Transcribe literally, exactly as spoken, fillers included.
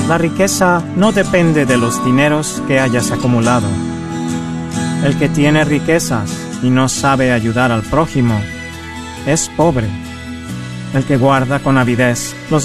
La riqueza no depende de los dineros que hayas acumulado. El que tiene riquezas y no sabe ayudar al prójimo es pobre. El que guarda con avidez los